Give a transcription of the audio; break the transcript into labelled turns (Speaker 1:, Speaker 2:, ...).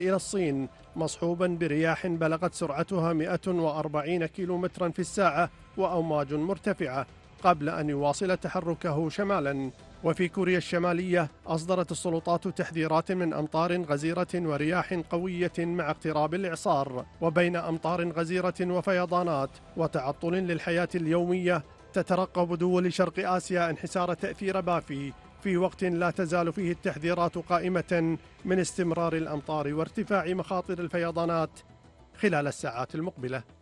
Speaker 1: إلى الصين مصحوبا برياح بلغت سرعتها 140 كيلومترا في الساعة وأمواج مرتفعة قبل أن يواصل تحركه شمالا. وفي كوريا الشمالية أصدرت السلطات تحذيرات من أمطار غزيرة ورياح قوية مع اقتراب الإعصار، وبين أمطار غزيرة وفيضانات وتعطل للحياة اليومية تترقب دول شرق آسيا انحسار تأثير بافي في وقت لا تزال فيه التحذيرات قائمة من استمرار الأمطار وارتفاع مخاطر الفيضانات خلال الساعات المقبلة.